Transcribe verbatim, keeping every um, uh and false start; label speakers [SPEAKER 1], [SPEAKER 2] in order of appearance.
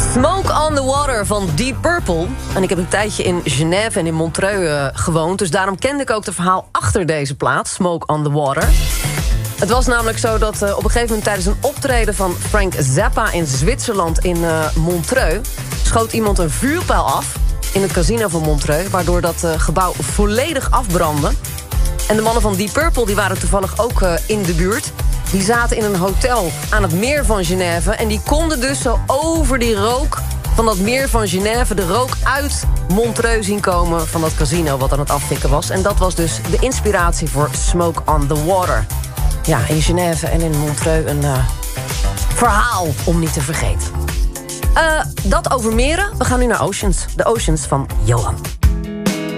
[SPEAKER 1] Smoke on the Water van Deep Purple. En ik heb een tijdje in Genève en in Montreux uh, gewoond, dus daarom kende ik ook het verhaal achter deze plaat, Smoke on the Water. Het was namelijk zo dat uh, op een gegeven moment tijdens een optreden van Frank Zappa in Zwitserland in uh, Montreux schoot iemand een vuurpijl af in het casino van Montreux, waardoor dat uh, gebouw volledig afbrandde. En de mannen van Deep Purple die waren toevallig ook uh, in de buurt. Die zaten in een hotel aan het meer van Genève en die konden dus zo over die rook van dat meer van Genève de rook uit Montreux zien komen van dat casino wat aan het afvikken was. En dat was dus de inspiratie voor Smoke on the Water. Ja, in Genève en in Montreux een uh, verhaal om niet te vergeten. Uh, dat over meren. We gaan nu naar Oceans. De Oceans van Johan.